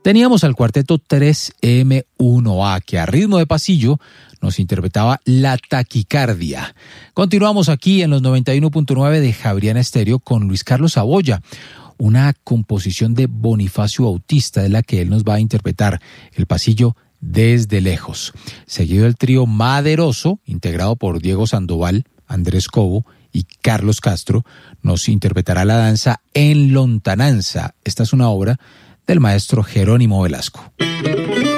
Teníamos al cuarteto 3M1A, que a ritmo de pasillo nos interpretaba La Taquicardia. Continuamos aquí en los 91.9 de Javeriana Estéreo con Luis Carlos Saboya, una composición de Bonifacio Bautista, de la que él nos va a interpretar el pasillo Desde Lejos. Seguido el trío Maderoso, integrado por Diego Sandoval, Andrés Cobo y Carlos Castro, nos interpretará la danza En Lontananza. Esta es una obra del maestro Jerónimo Velasco.